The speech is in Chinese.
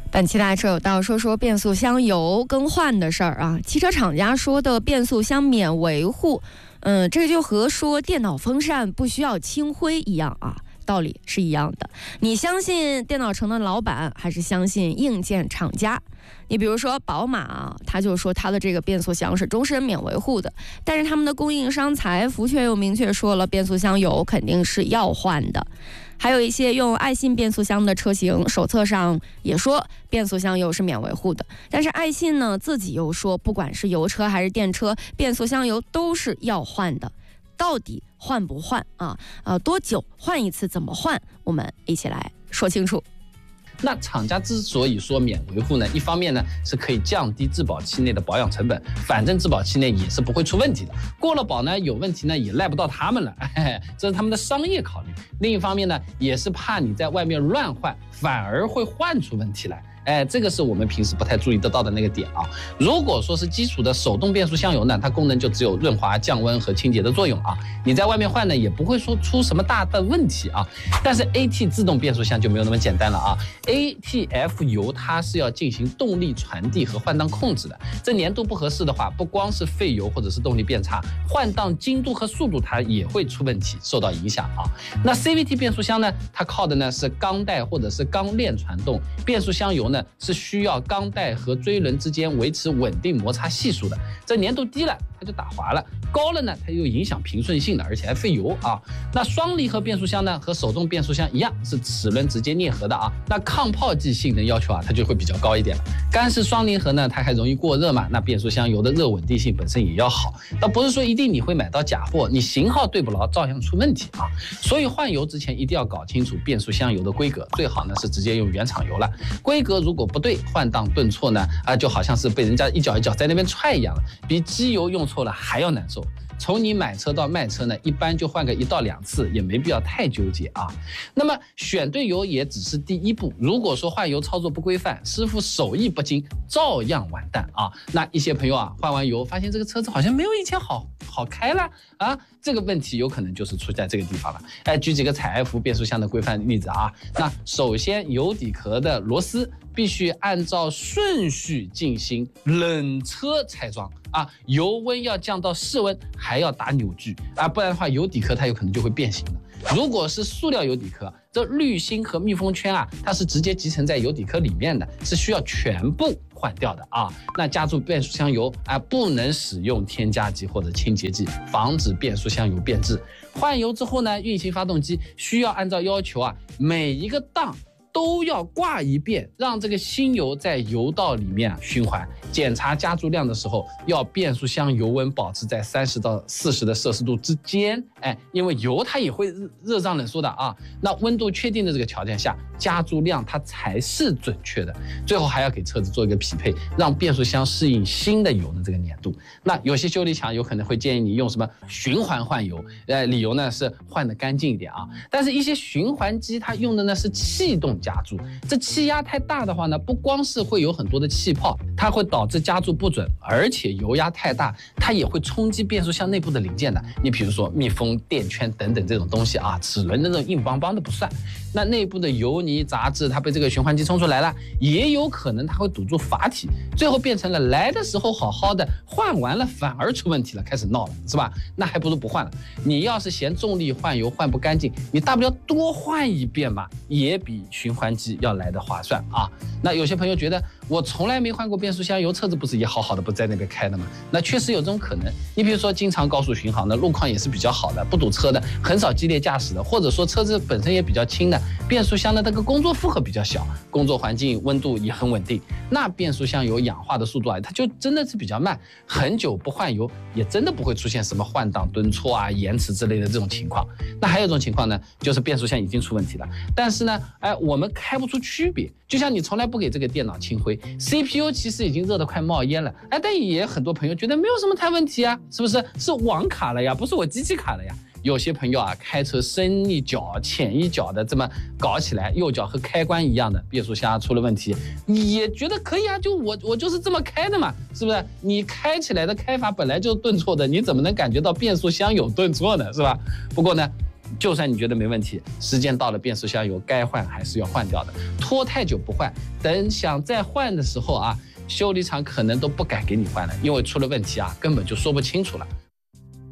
本期的车有道说说变速箱油更换的事儿啊。汽车厂家说的变速箱免维护，这个就和说电脑风扇不需要清灰一样啊，道理是一样的。你相信电脑城的老板，还是相信硬件厂家？你比如说宝马啊，他就说他的这个变速箱是终身免维护的，但是他们的供应商财富却又明确说了，变速箱油肯定是要换的。还有一些用爱信变速箱的车型，手册上也说变速箱油是免维护的，但是爱信呢自己又说，不管是油车还是电车，变速箱油都是要换的。到底换不换啊？多久换一次？怎么换？我们一起来说清楚。 那厂家之所以说免维护呢，一方面呢是可以降低质保期内的保养成本，反正质保期内也是不会出问题的，过了保呢有问题呢也赖不到他们了，这是他们的商业考虑。另一方面呢，也是怕你在外面乱换，反而会换出问题来。这个是我们平时不太注意得到的那个点啊。如果说是基础的手动变速箱油呢，它功能就只有润滑、降温和清洁的作用啊。你在外面换呢，也不会说出什么大的问题啊。但是 AT 自动变速箱就没有那么简单了啊。ATF 油它是要进行动力传递和换挡控制的，这粘度不合适的话，不光是费油或者是动力变差，换挡精度和速度它也会出问题，受到影响啊。那 CVT 变速箱呢，它靠的呢是钢带或者是钢链传动，变速箱油呢是需要钢带和追轮之间维持稳定摩擦系数的，这粘度低了它就打滑了，高了呢它又影响平顺性的，而且还费油啊。那双离合变速箱呢和手动变速箱一样，是齿轮直接啮合的啊。那抗泡剂性能要求啊它就会比较高一点了。干式双离合呢它还容易过热嘛，那变速箱油的热稳定性本身也要好，但不是说一定你会买到假货，你型号对不牢照样出问题啊。所以换油之前一定要搞清楚变速箱油的规格，最好呢是直接用原厂油了。规格如果不对，换挡顿挫呢就好像是被人家一脚一脚在那边踹一样了，比机油用错了还要难受。从你买车到卖车呢，一般就换个1到2次，也没必要太纠结啊。那么选对油也只是第一步，如果说换油操作不规范，师傅手艺不精，照样完蛋啊。那一些朋友啊，换完油发现这个车子好像没有以前好开了啊，这个问题有可能就是出在这个地方了。举几个采埃孚变速箱的规范例子啊。那首先油底壳的螺丝必须按照顺序进行冷车拆装啊，油温要降到室温，还要打扭矩啊，不然的话油底壳它有可能就会变形了。如果是塑料油底壳，这滤芯和密封圈啊，它是直接集成在油底壳里面的，是需要全部换掉的啊。那加注变速箱油不能使用添加剂或者清洁剂，防止变速箱油变质。换油之后呢，运行发动机需要按照要求每一个档都要挂一遍，让这个新油在油道里面循环。检查加注量的时候，要变速箱油温保持在30到40的摄氏度之间。因为油它也会热胀冷缩的啊。那温度确定的这个条件下，加注量它才是准确的。最后还要给车子做一个匹配，让变速箱适应新的油的这个粘度。那有些修理厂有可能会建议你用什么循环换油，理由呢是换得干净一点啊。但是一些循环机它用的呢是气动加注，这气压太大的话呢，不光是会有很多的气泡，它会导致加注不准，而且油压太大，它也会冲击变速箱内部的零件的。你比如说密封、电圈等等这种东西啊，齿轮的那种硬邦邦的不算，那内部的油泥杂质它被这个循环机冲出来了，也有可能它会堵住阀体，最后变成了来的时候好好的，换完了反而出问题了，开始闹了，是吧？那还不如不换了。你要是嫌重力换油换不干净，你大不了多换一遍嘛，也比循环机要来的划算啊。那有些朋友觉得我从来没换过变速箱油，车子不是也好好的不在那边开的吗？那确实有这种可能。你比如说经常高速巡航的，路况也是比较好的，不堵车的，很少激烈驾驶的，或者说车子本身也比较轻的，变速箱的那个工作负荷比较小，工作环境温度也很稳定，那变速箱油氧化的速度它就真的是比较慢，很久不换油也真的不会出现什么换挡顿挫延迟之类的这种情况。那还有一种情况呢，就是变速箱已经出问题了，但是呢我们开不出区别，就像你从来不给这个电脑清灰， CPU 其实已经热得快冒烟了，但也很多朋友觉得没有什么太问题啊，是不是？是网卡了呀，不是我机器卡了呀。有些朋友开车深一脚浅一脚的这么搞起来，右脚和开关一样的变速箱出了问题，你也觉得可以啊，就我就是这么开的嘛，是不是？你开起来的开法本来就是顿挫的，你怎么能感觉到变速箱有顿挫呢？是吧？不过呢， 就算你觉得没问题，时间到了，变速箱油该换还是要换掉的。拖太久不换，等想再换的时候啊，修理厂可能都不敢给你换了，因为出了问题啊，根本就说不清楚了。